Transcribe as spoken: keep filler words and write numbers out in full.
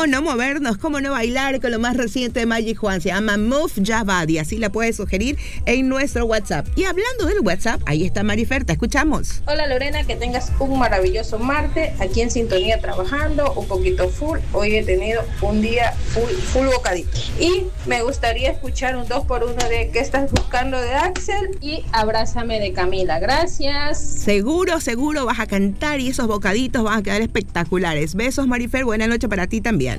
¿Cómo no movernos? ¿Cómo no bailar con lo más reciente de Magic Juan? Se llama Move Ya Body, así la puedes sugerir en nuestro WhatsApp. Y hablando del WhatsApp, ahí está Marifer, te escuchamos. Hola Lorena, que tengas un maravilloso martes, aquí en sintonía trabajando, un poquito full. Hoy he tenido un día full, full bocadito. Y me gustaría escuchar un dos por uno de ¿Qué estás buscando? De Axel y Abrázame de Camila. Gracias. Seguro, seguro vas a cantar y esos bocaditos van a quedar espectaculares. Besos, Marifer, buena noche para ti también.